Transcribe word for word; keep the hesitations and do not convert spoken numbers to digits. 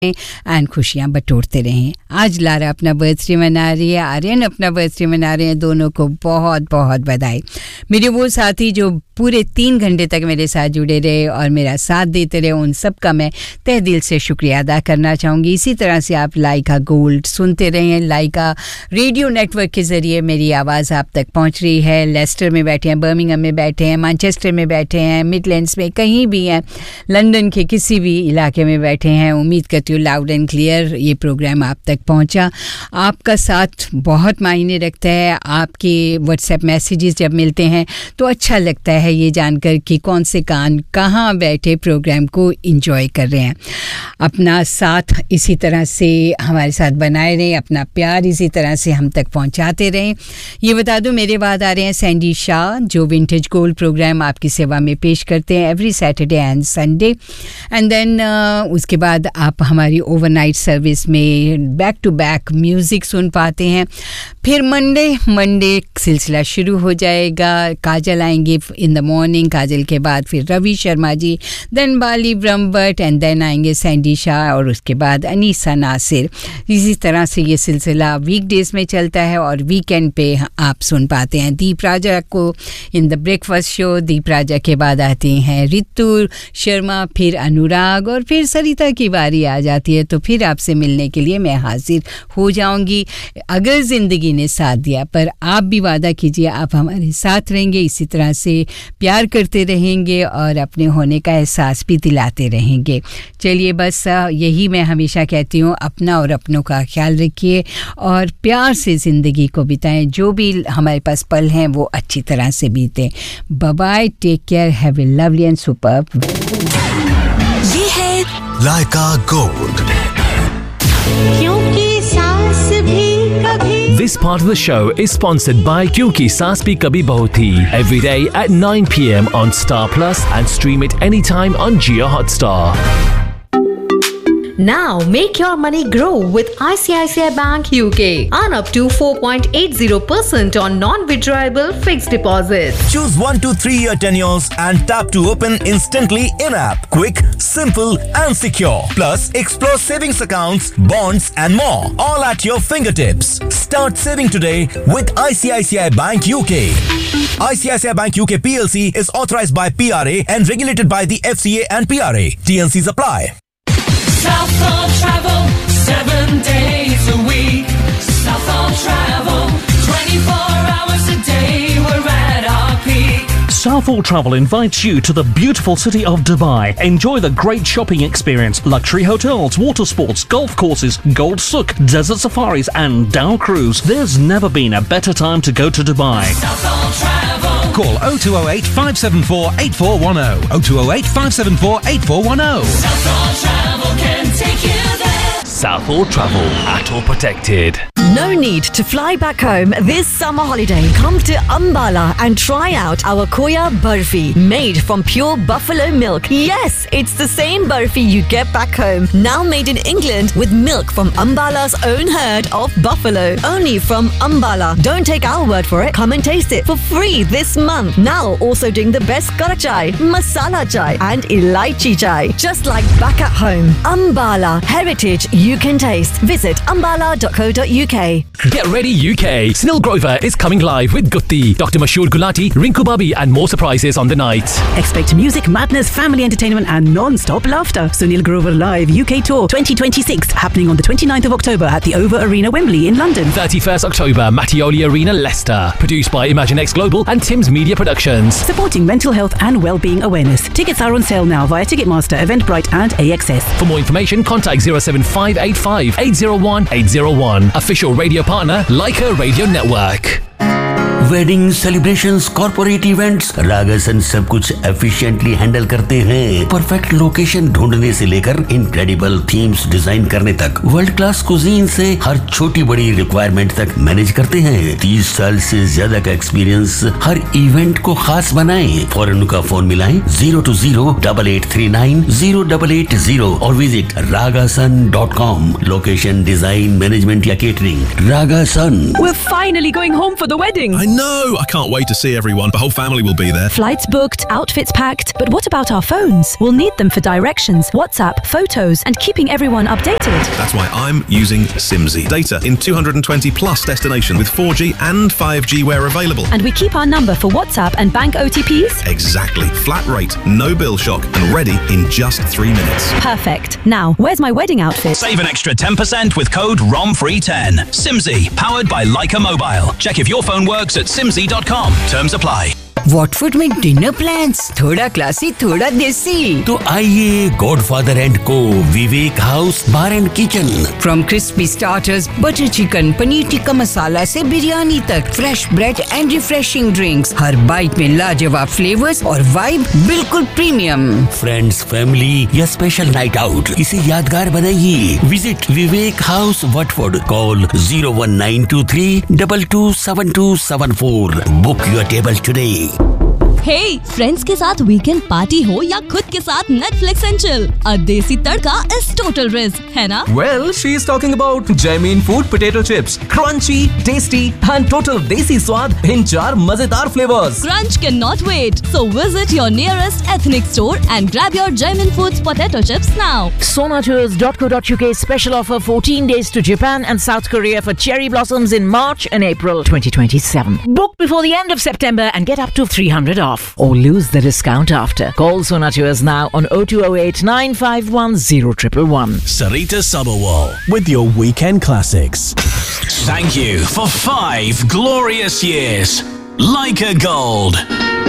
And खुशियाँ बटोरते रहें। आज लारा अपना बर्थडे मना रही है, आर्यन अपना बर्थडे मना रहे हैं, दोनों को बहुत बहुत बधाई। मेरे वो साथी जो पूरे तीन घंटे तक मेरे साथ जुड़े रहे और मेरा साथ देते रहे, उन सब का मैं तहे दिल से शुक्रिया अदा करना चाहूँगी। इसी तरह से आप लाइका गोल्ड सुनते रहें। लाइका रेडियो नेटवर्क के ज़रिए मेरी आवाज़ आप तक पहुँच रही है। लेस्टर में बैठे हैं, बर्मिंघम में बैठे हैं, मैनचेस्टर में बैठे हैं, मिडलैंड्स में कहीं भी हैं, लंदन के किसी भी इलाके में बैठे हैं। उम्मीद करती हूँ लाउड एंड क्लियर ये प्रोग्राम आप तक पहुँचा। आपका साथ बहुत मायने रखता है। आपके व्हाट्सएप मैसेजेस जब मिलते हैं तो अच्छा लगता है ये जानकर कि कौन से कान कहाँ बैठे प्रोग्राम को एंजॉय कर रहे हैं। अपना साथ इसी तरह से हमारे साथ बनाए रहें, अपना प्यार इसी तरह से हम तक पहुंचाते रहें। ये बता दूं मेरे बाद आ रहे हैं सैंडी शाह, जो विंटेज गोल्ड प्रोग्राम आपकी सेवा में पेश करते हैं every Saturday and Sunday. And then उसके बाद आप हमारी ओवरनाइट सर्विस में बैक टू बैक म्यूज़िक सुन पाते हैं। फिर मंडे मंडे सिलसिला शुरू हो जाएगा। काजल आएंगे इन द मॉर्निंग, काजल के बाद फिर Ravi Sharma ji, then Bali Brahmbhatt and then आएंगे सैंडी शाह और उसके बाद अनीसा नासिर। इसी तरह से ये सिलसिला वीकडेज़ में चलता है और वीकेंड पे आप सुन पाते हैं दीप राजा को इन द ब्रेकफास्ट शो। दीप राजा के बाद आते हैं ऋतु शर्मा, फिर अनुराग और फिर सरिता की बारी आ जाती है। तो फिर आपसे मिलने के लिए मैं हाजिर हो जाऊंगी अगर ज़िंदगी ने साथ दिया। पर आप भी वादा कीजिए आप हमारे साथ रहेंगे, इसी तरह से प्यार करते रहेंगे और अपने होने का एहसास भी दिलाते रहेंगे। चलिए बस यही मैं हमेशा कहती हूँ, अपना और अपनों का ख्याल रखिए और प्यार से ज़िंदगी को बिताएं। जो भी हमारे पास पल हैं वो अच्छी तरह से बीतें। Bye bye, take care, have a lovely and superb. ये है लाइका गोल्ड, क्योंकि सास भी कभी। This part of the show is sponsored by Kyunki Saas Bhi Kabhi Bahu Thi, every day at nine p.m. on Star Plus and stream it anytime on Jio Hotstar. Now make your money grow with I C I C I Bank U K. Earn up to four point eight zero percent on non-withdrawable fixed deposits. Choose one to three year tenures and tap to open instantly in-app. Quick, simple and secure. Plus, explore savings accounts, bonds and more. All at your fingertips. Start saving today with I C I C I Bank U K. I C I C I Bank U K P L C is authorized by P R A and regulated by the F C A and P R A. T N Cs apply. Southall Travel, seven days a week. Southall Travel, twenty-four hours a day. We're at our peak. Southall Travel invites you to the beautiful city of Dubai. Enjoy the great shopping experience, luxury hotels, water sports, golf courses, Gold Souk, desert safaris and Dow Cruise. There's never been a better time to go to Dubai. Southall Travel. Call oh two oh eight, five seven four, eight four one oh. oh two oh eight, five seven four, eight four one oh. Southall Travel can take you there. Southall Travel, at all protected. No need to fly back home this summer holiday. Come to Ambala and try out our Koya Burfi, made from pure buffalo milk. Yes, it's the same burfi you get back home, now made in England with milk from Ambala's own herd of buffalo. Only from Ambala. Don't take our word for it. Come and taste it for free this month. Now also doing the best kara chai, masala chai and elaichi chai. Just like back at home. Ambala, heritage you can taste. Visit ambala dot co dot uk. Get ready U K! Sunil Grover is coming live with Gutti, Doctor Mashoor Gulati, Rinku Babi and more surprises on the night. Expect music, madness, family entertainment and non-stop laughter. Sunil Grover Live U K Tour twenty twenty-six happening on the twenty-ninth of October at the Over Arena, Wembley in London. thirty-first October, Mattioli Arena, Leicester. Produced by ImagineX Global and Tim's Media Productions. Supporting mental health and well-being awareness. Tickets are on sale now via Ticketmaster, Eventbrite and A X S. For more information, contact zero seven five eight five, eight zero one, eight zero one. Official radio partner, Leica Radio Network. Wedding celebrations, corporate events, रागासन सब कुछ efficiently handle करते हैं। Perfect location ढूंढने से लेकर incredible themes design करने तक, world class cuisine से हर छोटी बड़ी रिक्वायरमेंट तक मैनेज करते हैं। तीस साल से ज्यादा का एक्सपीरियंस हर इवेंट को खास बनाएं। फौरन उनका फोन मिलाएं zero to zero double eight three nine zero double eight zero और visit रागासन dot com. Location, design, management या catering, रागासन। We're finally going home for the wedding. I know. no! I can't wait to see everyone. The whole family will be there. Flights booked, outfits packed, but what about our phones? We'll need them for directions, WhatsApp, photos, and keeping everyone updated. That's why I'm using Simsy. Data in two hundred twenty plus destinations with four G and five G where available. And we keep our number for WhatsApp and bank O T Ps? Exactly. Flat rate, no bill shock, and ready in just three minutes. Perfect. Now, where's my wedding outfit? Save an extra ten percent with code R O M free ten. Simsy, powered by Leica Mobile. Check if your phone works at simsy dot com. Terms apply. Watford में dinner plans, थोड़ा classy थोड़ा देसी। तो आइए godfather and को विवेक house bar and kitchen. From crispy starters, butter chicken, paneer tikka masala से बिरयानी तक, fresh bread and refreshing drinks, her bite में लाजवाब फ्लेवर्स और वाइब बिल्कुल प्रीमियम। फ्रेंड्स, फैमिली या स्पेशल नाइट आउट, इसे यादगार बनाइए। Visit Vivek house Watford. Call zero one nine to three double two seven to seven four. Book your table today. Hey hey, friends के साथ weekend party हो या खुद के साथ नेटफ्लिक्स एंड चिल, अ देसी तड़का इज टोटल रिस्क, है ना? Well, she is talking about Jamin Food potato chips, crunchy, tasty and total desi स्वाद in चार मजेदार flavors. Crunch cannot wait, so visit your nearest ethnic store and grab your Jamin Foods potato chips now. Sonatours dot co dot uk special offer fourteen days to Japan and South Korea for cherry blossoms in March and April twenty twenty-seven. Book before the end of September and get up to three hundred off. Or lose the discount after. Call Sonatours now on oh two oh eight nine five one oh one one one. Sarita Sabawal with your weekend classics. Thank you for five glorious years. Leica Gold.